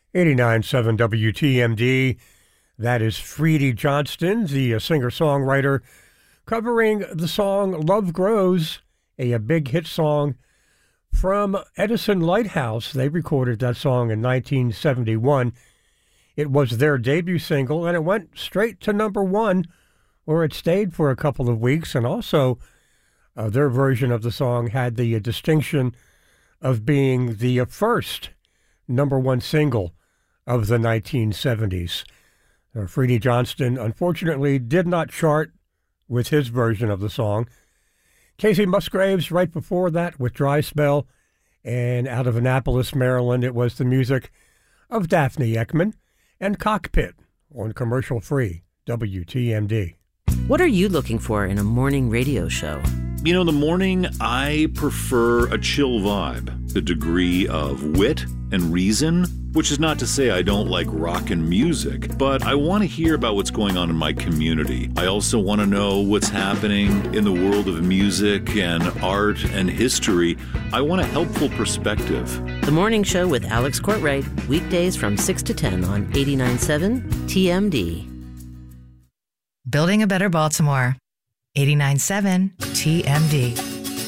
89.7 WTMD. That is Freedy Johnston, the singer-songwriter, covering the song Love Grows, a big hit song from Edison Lighthouse. They recorded that song in 1971. It was their debut single, and it went straight to number one, where it stayed for a couple of weeks. And also, their version of the song had the distinction of being the first number one single of the 1970s. Freedy Johnston, unfortunately, did not chart with his version of the song. Casey Musgraves, right before that, with Dry Spell. And out of Annapolis, Maryland, it was the music of Daphne Ekman and Cockpit on commercial-free WTMD. What are you looking for in a morning radio show? You know, in the morning, I prefer a chill vibe, a degree of wit and reason, which is not to say I don't like rock and music, but I want to hear about what's going on in my community. I also want to know what's happening in the world of music and art and history. I want a helpful perspective. The Morning Show with Alex Courtwright, weekdays from 6 to 10 on 89.7 TMD. Building a Better Baltimore, 89.7 TMD.